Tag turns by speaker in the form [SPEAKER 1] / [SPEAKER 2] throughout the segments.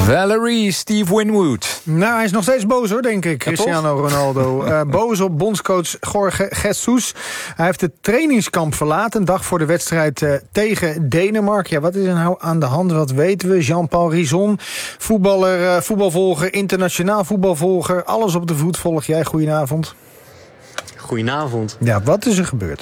[SPEAKER 1] Valerie, Steve Winwood.
[SPEAKER 2] Nou, hij is nog steeds boos hoor, denk ik, Cristiano Ronaldo. Boos op bondscoach Jorge Jesus. Hij heeft het trainingskamp verlaten, een dag voor de wedstrijd tegen Denemarken. Ja, wat is er nou aan de hand? Wat weten we? Jean-Paul Rizon, voetballer, voetbalvolger, internationaal voetbalvolger. Alles op de voet volg jij. Goedenavond.
[SPEAKER 3] Goedenavond.
[SPEAKER 2] Ja, wat is er gebeurd?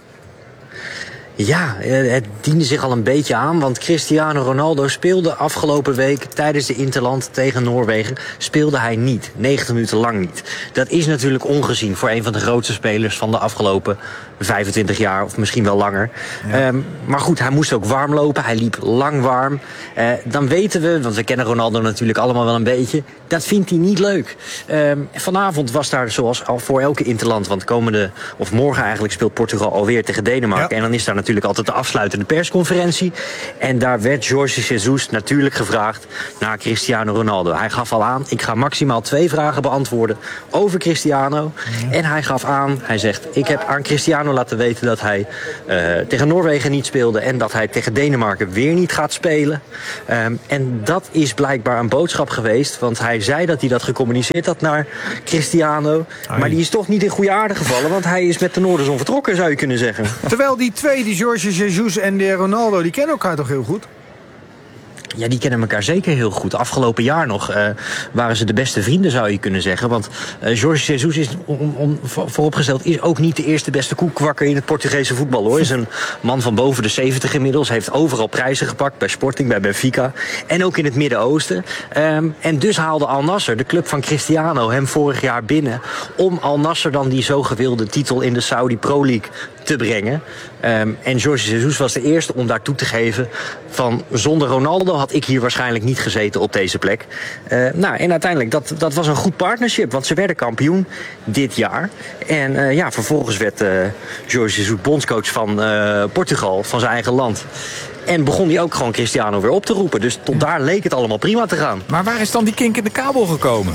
[SPEAKER 3] Ja, het diende zich al een beetje aan, want Cristiano Ronaldo speelde afgelopen week tijdens de Interland tegen Noorwegen, speelde hij niet. 90 minuten lang niet. Dat is natuurlijk ongezien voor een van de grootste spelers van de afgelopen 25 jaar, of misschien wel langer. Ja. Maar goed, hij moest ook warm lopen, hij liep lang warm. Dan weten we, want we kennen Ronaldo natuurlijk allemaal wel een beetje, dat vindt hij niet leuk. Vanavond was daar, zoals al voor elke Interland, want morgen eigenlijk speelt Portugal alweer tegen Denemarken. Ja. En dan is daar natuurlijk altijd de afsluitende persconferentie. En daar werd Jorge Jesus natuurlijk gevraagd naar Cristiano Ronaldo. Hij gaf al aan, ik ga maximaal 2 vragen beantwoorden over Cristiano. Ja. En hij gaf aan, hij zegt, ik heb aan Cristiano laten weten dat hij tegen Noorwegen niet speelde en dat hij tegen Denemarken weer niet gaat spelen. En dat is blijkbaar een boodschap geweest, want hij zei dat hij dat gecommuniceerd had naar Cristiano. Maar die is toch niet in goede aarde gevallen, want hij is met de Noorderzon vertrokken, zou je kunnen zeggen.
[SPEAKER 2] Terwijl die twee, die Jorge Jesus en de Ronaldo, die kennen elkaar toch heel goed?
[SPEAKER 3] Ja, die kennen elkaar zeker heel goed. Afgelopen jaar nog waren ze de beste vrienden, zou je kunnen zeggen. Want Jorge Jesus is, vooropgesteld, is ook niet de eerste beste koekwakker in het Portugese voetbal, hoor. Is een man van boven de 70 inmiddels. Heeft overal prijzen gepakt, bij Sporting, bij Benfica. En ook in het Midden-Oosten. En dus haalde Al Nassr, de club van Cristiano, hem vorig jaar binnen om Al Nassr dan die zo gewilde titel in de Saudi Pro League te brengen. En Jorge Jesus was de eerste om daar toe te geven van, zonder Ronaldo had ik hier waarschijnlijk niet gezeten op deze plek. En uiteindelijk, dat was een goed partnership, want ze werden kampioen dit jaar. En vervolgens werd Jorge Jesus bondscoach van Portugal, van zijn eigen land. En begon hij ook gewoon Cristiano weer op te roepen. Dus tot daar leek het allemaal prima te gaan.
[SPEAKER 1] Maar waar is dan die kink in de kabel gekomen?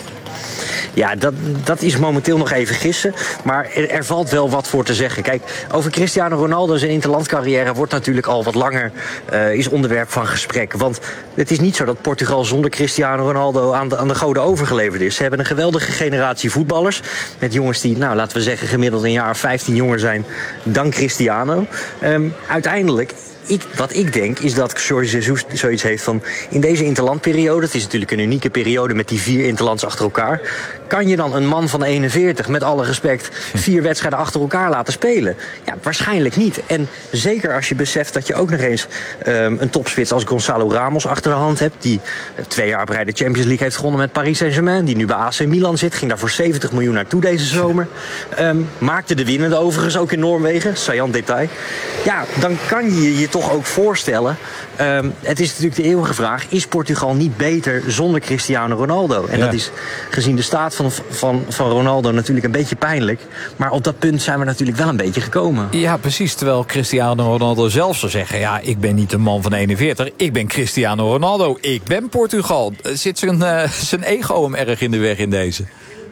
[SPEAKER 3] Ja, dat is momenteel nog even gissen. Maar er valt wel wat voor te zeggen. Kijk, over Cristiano Ronaldo zijn interlandcarrière wordt natuurlijk al wat langer is onderwerp van gesprek. Want het is niet zo dat Portugal zonder Cristiano Ronaldo aan de goden overgeleverd is. Ze hebben een geweldige generatie voetballers. Met jongens die, laten we zeggen, gemiddeld een jaar of 15 jonger zijn dan Cristiano. Uiteindelijk, wat ik denk, is dat Jorge Jesus zoiets heeft van, in deze interlandperiode, het is natuurlijk een unieke periode met die 4 interlands achter elkaar, kan je dan een man van 41, met alle respect, 4 wedstrijden achter elkaar laten spelen? Ja, waarschijnlijk niet. En zeker als je beseft dat je ook nog eens een topspits als Gonzalo Ramos achter de hand hebt, die 2 jaar op rij de Champions League heeft gewonnen met Paris Saint-Germain, die nu bij AC Milan zit, ging daar voor 70 miljoen naartoe deze zomer. Maakte de winnende overigens ook in Noorwegen, saillant detail. Ja, dan kan je je toch ook voorstellen, het is natuurlijk de eeuwige vraag, is Portugal niet beter zonder Cristiano Ronaldo? En dat is gezien de staat van Ronaldo natuurlijk een beetje pijnlijk. Maar op dat punt zijn we natuurlijk wel een beetje gekomen.
[SPEAKER 1] Ja, precies. Terwijl Cristiano Ronaldo zelf zou zeggen, ja, ik ben niet een man van 41, ik ben Cristiano Ronaldo, ik ben Portugal. Zit zijn ego hem erg in de weg in deze?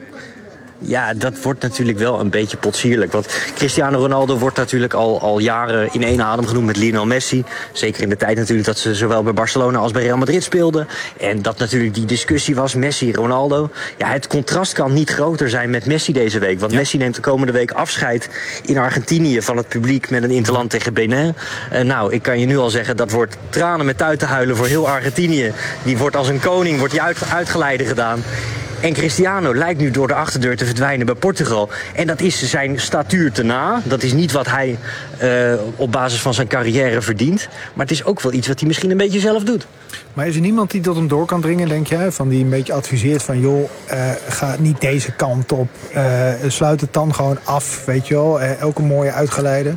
[SPEAKER 3] Ja, dat wordt natuurlijk wel een beetje potsierlijk. Want Cristiano Ronaldo wordt natuurlijk al jaren in één adem genoemd met Lionel Messi. Zeker in de tijd natuurlijk dat ze zowel bij Barcelona als bij Real Madrid speelden. En dat natuurlijk die discussie was, Messi-Ronaldo. Ja, het contrast kan niet groter zijn met Messi deze week. Want Messi neemt de komende week afscheid in Argentinië van het publiek met een interland tegen Benin. Ik kan je nu al zeggen, dat wordt tranen met tuiten huilen voor heel Argentinië. Die wordt als een koning, wordt die uitgeleide gedaan. En Cristiano lijkt nu door de achterdeur te verdwijnen bij Portugal. En dat is zijn statuur te na. Dat is niet wat hij op basis van zijn carrière verdient. Maar het is ook wel iets wat hij misschien een beetje zelf doet.
[SPEAKER 2] Maar is er niemand die tot hem door kan dringen, denk jij? Van die een beetje adviseert van, joh, ga niet deze kant op. Sluit het dan gewoon af, weet je wel. Ook een mooie uitgeleide.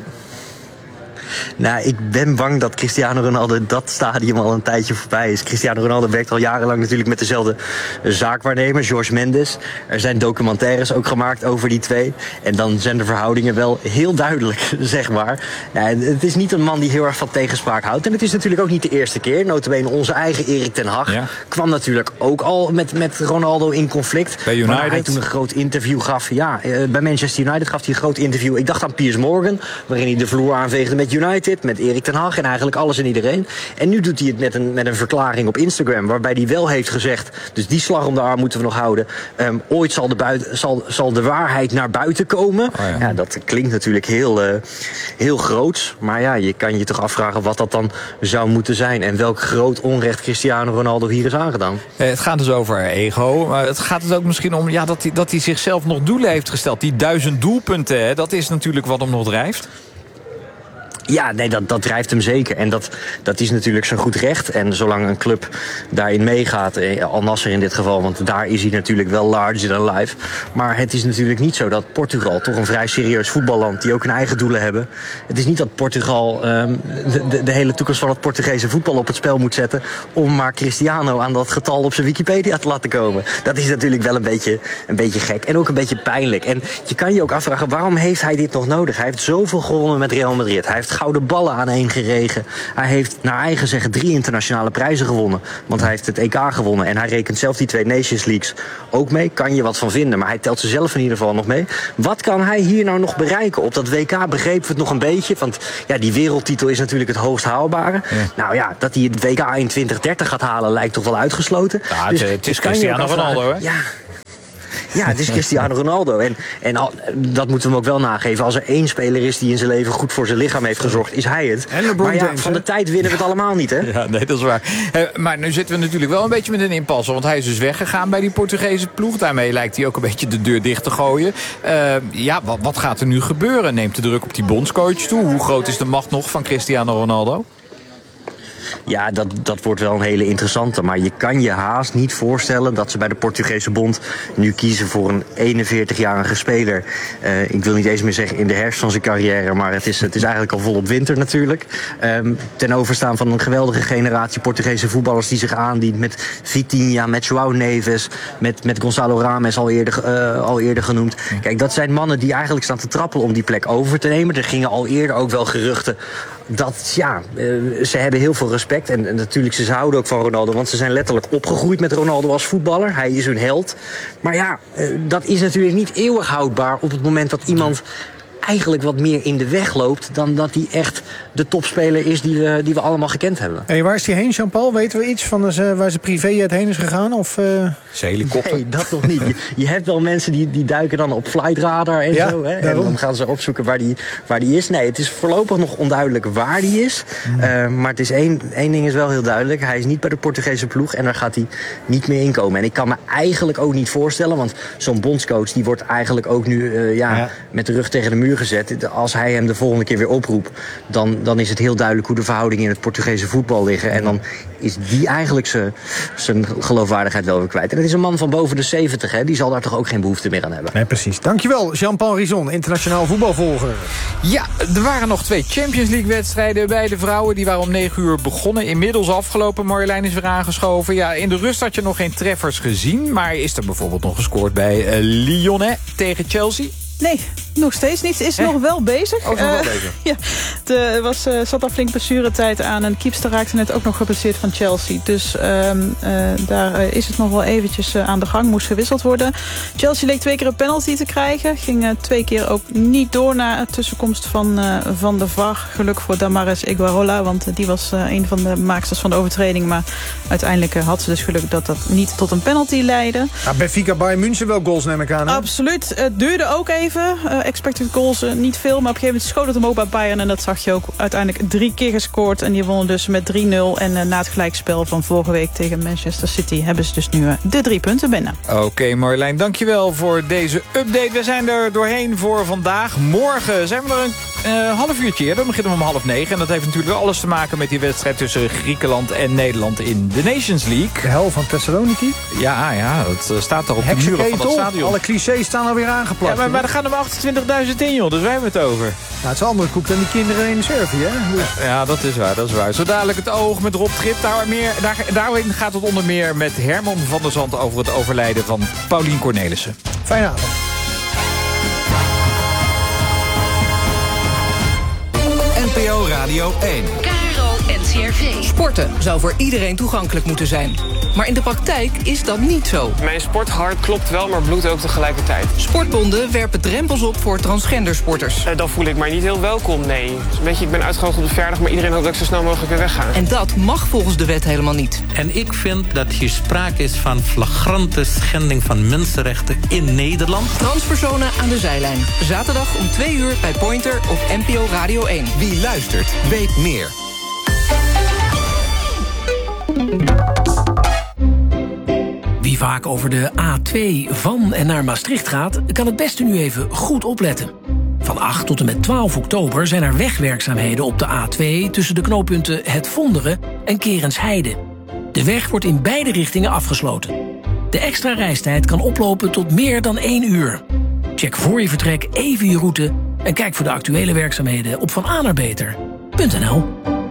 [SPEAKER 3] Nou, ik ben bang dat Cristiano Ronaldo dat stadium al een tijdje voorbij is. Cristiano Ronaldo werkt al jarenlang natuurlijk met dezelfde zaakwaarnemer, Jorge Mendes. Er zijn documentaires ook gemaakt over die twee. En dan zijn de verhoudingen wel heel duidelijk, zeg maar. Nou, het is niet een man die heel erg van tegenspraak houdt. En het is natuurlijk ook niet de eerste keer. Nota bene onze eigen Erik ten Hag kwam natuurlijk ook al met Ronaldo in conflict.
[SPEAKER 1] Bij United.
[SPEAKER 3] Waar hij toen een groot interview gaf. Ja, bij Manchester United gaf hij een groot interview. Ik dacht aan Piers Morgan, waarin hij de vloer aanveegde met United. United, met Erik ten Hag en eigenlijk alles en iedereen. En nu doet hij het met een verklaring op Instagram, waarbij hij wel heeft gezegd, dus die slag om de arm moeten we nog houden. Ooit zal de waarheid naar buiten komen. Ja, dat klinkt natuurlijk heel groots. Maar ja, je kan je toch afvragen wat dat dan zou moeten zijn. En welk groot onrecht Cristiano Ronaldo hier is aangedaan.
[SPEAKER 1] Het gaat dus over ego. Maar het gaat dus ook misschien om dat hij zichzelf nog doelen heeft gesteld. Die 1000 doelpunten, hè, dat is natuurlijk wat hem nog drijft.
[SPEAKER 3] Ja, nee, dat drijft hem zeker. En dat is natuurlijk zijn goed recht. En zolang een club daarin meegaat, Al Nassr in dit geval, want daar is hij natuurlijk wel larger than life. Maar het is natuurlijk niet zo dat Portugal, toch een vrij serieus voetballand, die ook hun eigen doelen hebben. Het is niet dat Portugal de hele toekomst van het Portugese voetbal op het spel moet zetten om maar Cristiano aan dat getal op zijn Wikipedia te laten komen. Dat is natuurlijk wel een beetje gek en ook een beetje pijnlijk. En je kan je ook afvragen, waarom heeft hij dit nog nodig? Hij heeft zoveel gewonnen met Real Madrid. Hij heeft gouden ballen aaneen geregen. Hij heeft naar eigen zeggen 3 internationale prijzen gewonnen. Want hij heeft het EK gewonnen. En hij rekent zelf die 2 Nations Leagues ook mee. Kan je wat van vinden. Maar hij telt ze zelf in ieder geval nog mee. Wat kan hij hier nou nog bereiken? Op dat WK begrepen we het nog een beetje. Want ja, die wereldtitel is natuurlijk het hoogst haalbare. Ja. Nou ja, dat hij het WK in 2030 gaat halen lijkt toch wel uitgesloten.
[SPEAKER 1] Ja, dus het is Cristiano Ronaldo, hè?
[SPEAKER 3] Ja, het is Cristiano Ronaldo. En dat moeten we hem ook wel nageven. Als er één speler is die in zijn leven goed voor zijn lichaam heeft gezorgd, is hij het. Maar ja, van de tijd winnen we het allemaal niet, hè?
[SPEAKER 1] Ja, nee, dat is waar. Maar nu zitten we natuurlijk wel een beetje met een impasse. Want hij is dus weggegaan bij die Portugese ploeg. Daarmee lijkt hij ook een beetje de deur dicht te gooien. Wat gaat er nu gebeuren? Neemt de druk op die bondscoach toe? Hoe groot is de macht nog van Cristiano Ronaldo?
[SPEAKER 3] Ja, dat wordt wel een hele interessante. Maar je kan je haast niet voorstellen dat ze bij de Portugese bond nu kiezen voor een 41-jarige speler. Ik wil niet eens meer zeggen in de herfst van zijn carrière, maar het is eigenlijk al volop winter natuurlijk. Ten overstaan van een geweldige generatie Portugese voetballers die zich aandient met Vitinha, met João Neves, met Gonçalo Ramos al eerder genoemd. Kijk, dat zijn mannen die eigenlijk staan te trappelen om die plek over te nemen. Er gingen al eerder ook wel geruchten dat, ze hebben heel veel respect. En natuurlijk, ze houden ook van Ronaldo. Want ze zijn letterlijk opgegroeid met Ronaldo als voetballer. Hij is hun held. Maar ja, dat is natuurlijk niet eeuwig houdbaar op het moment dat iemand eigenlijk wat meer in de weg loopt dan dat hij echt de topspeler is die we allemaal gekend hebben.
[SPEAKER 2] Hey, waar is hij heen, Jean-Paul? Weten we iets van waar zijn privéjet heen is gegaan? Of
[SPEAKER 1] zijn helikopter?
[SPEAKER 3] Nee, dat nog niet. Je hebt wel mensen die duiken dan op Flightradar en zo. Hè? En dan gaan ze opzoeken waar die is. Nee, het is voorlopig nog onduidelijk waar die is. Maar het is één ding is wel heel duidelijk. Hij is niet bij de Portugese ploeg en daar gaat hij niet meer inkomen. En ik kan me eigenlijk ook niet voorstellen, want zo'n bondscoach die wordt eigenlijk ook nu met de rug tegen de muur gezet. Als hij hem de volgende keer weer oproept, dan is het heel duidelijk hoe de verhoudingen in het Portugese voetbal liggen. En dan is die eigenlijk zijn geloofwaardigheid wel weer kwijt. En het is een man van boven de 70, hè. Die zal daar toch ook geen behoefte meer aan hebben.
[SPEAKER 2] Nee, precies. Dankjewel, Jean-Paul Rizon, internationaal voetbalvolger.
[SPEAKER 1] Ja, er waren nog 2 Champions League-wedstrijden bij de vrouwen. Die waren om 9 uur begonnen. Inmiddels afgelopen. Marjolein is weer aangeschoven. Ja, in de rust had je nog geen treffers gezien. Maar is er bijvoorbeeld nog gescoord bij Lyon tegen Chelsea?
[SPEAKER 4] Nee, nog steeds niet. Is nog wel bezig.
[SPEAKER 1] Nog wel bezig.
[SPEAKER 4] Ja, zat al flink blessuretijd aan. En Kiepster raakte net ook nog geblesseerd van Chelsea. Dus daar is het nog wel eventjes aan de gang. Moest gewisseld worden. Chelsea leek 2 keer een penalty te krijgen. Ging 2 keer ook niet door na tussenkomst van de VAR. Geluk voor Damares Iguarola. Want die was een van de maaksters van de overtreding. Maar uiteindelijk had ze dus geluk dat niet tot een penalty leidde.
[SPEAKER 2] Ja, Benfica Bayern München wel goals, neem ik aan. Hè?
[SPEAKER 4] Absoluut. Het duurde ook even. Expected goals niet veel, maar op een gegeven moment schoot het hem ook bij Bayern. En dat zag je ook uiteindelijk 3 keer gescoord. En die wonnen dus met 3-0. En na het gelijkspel van vorige week tegen Manchester City hebben ze dus nu de 3 punten binnen.
[SPEAKER 1] Oké, Marjolein, dankjewel voor deze update. We zijn er doorheen voor vandaag. Morgen zijn we er een half uurtje eerder. Dan beginnen we om 8:30. En dat heeft natuurlijk alles te maken met die wedstrijd tussen Griekenland en Nederland in de Nations League.
[SPEAKER 2] De hel van Thessaloniki.
[SPEAKER 1] Ja, dat staat daar op de muren van het stadion.
[SPEAKER 2] Alle clichés staan alweer aangeplakt.
[SPEAKER 1] Ja, maar er gaan er 28.000 in, joh. Dus wij hebben het over.
[SPEAKER 2] Nou, het is een andere koek dan die kinderen in Servië, hè? Dus.
[SPEAKER 1] Ja, dat is waar. Zo dadelijk het oog met Rob Trip. Daarin gaat het onder meer met Herman van der Zand over het overlijden van Paulien Cornelissen.
[SPEAKER 2] Fijne avond.
[SPEAKER 5] NPO Radio 1.
[SPEAKER 6] KRO NCRV.
[SPEAKER 7] Sporten zou voor iedereen toegankelijk moeten zijn.
[SPEAKER 5] Maar in de praktijk is dat niet zo.
[SPEAKER 6] Mijn sporthart klopt wel, maar bloedt ook tegelijkertijd.
[SPEAKER 5] Sportbonden werpen drempels op voor transgendersporters.
[SPEAKER 6] Dan voel ik mij niet heel welkom, nee. Weet je, ik ben uitgenodigd op de verjaardag, maar iedereen hoopt dat ik zo snel mogelijk weer wegga.
[SPEAKER 5] En dat mag volgens de wet helemaal niet.
[SPEAKER 7] En ik vind dat hier sprake is van flagrante schending van mensenrechten in Nederland.
[SPEAKER 5] Transpersonen aan de zijlijn. Zaterdag om 2 uur bij Pointer op NPO Radio 1.
[SPEAKER 8] Wie luistert, weet meer.
[SPEAKER 9] Wie vaak over de A2 van en naar Maastricht gaat, kan het beste nu even goed opletten. Van 8 tot en met 12 oktober zijn er wegwerkzaamheden op de A2... tussen de knooppunten Het Vonderen en Kerensheide. De weg wordt in beide richtingen afgesloten. De extra reistijd kan oplopen tot meer dan 1 uur. Check voor je vertrek even je route en kijk voor de actuele werkzaamheden op vananaarbeter.nl.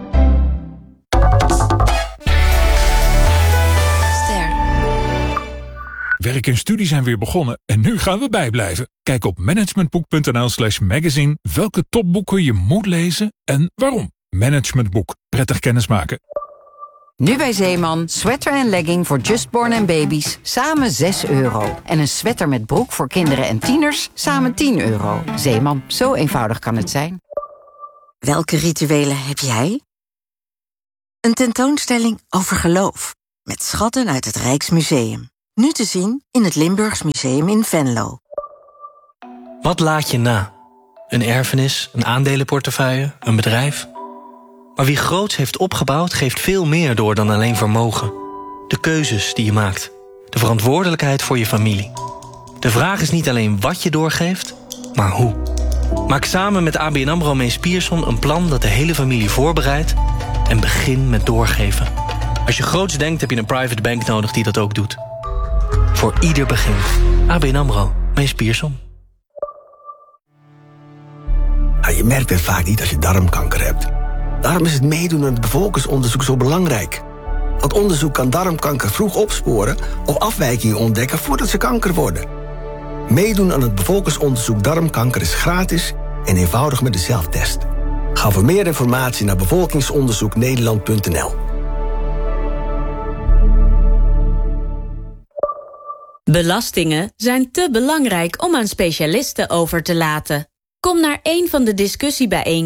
[SPEAKER 10] Werk en studie zijn weer begonnen en nu gaan we bijblijven. Kijk op managementboek.nl/magazine welke topboeken je moet lezen en waarom. Managementboek. Prettig kennismaken.
[SPEAKER 11] Nu bij Zeeman, sweater en legging voor Justborn en baby's, samen €6. En een sweater met broek voor kinderen en tieners, samen €10. Zeeman, zo eenvoudig kan het zijn.
[SPEAKER 12] Welke rituelen heb jij? Een tentoonstelling over geloof, met schatten uit het Rijksmuseum. Nu te zien in het Limburgs Museum in Venlo.
[SPEAKER 13] Wat laat je na? Een erfenis, een aandelenportefeuille, een bedrijf? Maar wie groots heeft opgebouwd, geeft veel meer door dan alleen vermogen. De keuzes die je maakt. De verantwoordelijkheid voor je familie. De vraag is niet alleen wat je doorgeeft, maar hoe. Maak samen met ABN AMRO Mees Pierson een plan dat de hele familie voorbereidt en begin met doorgeven. Als je groots denkt, heb je een private bank nodig die dat ook doet. Voor ieder begin. ABN AMRO Mees Pierson.
[SPEAKER 14] Je merkt het vaak niet als je darmkanker hebt. Daarom is het meedoen aan het bevolkingsonderzoek zo belangrijk. Want onderzoek kan darmkanker vroeg opsporen of afwijkingen ontdekken voordat ze kanker worden. Meedoen aan het bevolkingsonderzoek darmkanker is gratis en eenvoudig met de zelftest. Ga voor meer informatie naar bevolkingsonderzoeknederland.nl.
[SPEAKER 15] Belastingen zijn te belangrijk om aan specialisten over te laten. Kom naar een van de discussiebijeenkomsten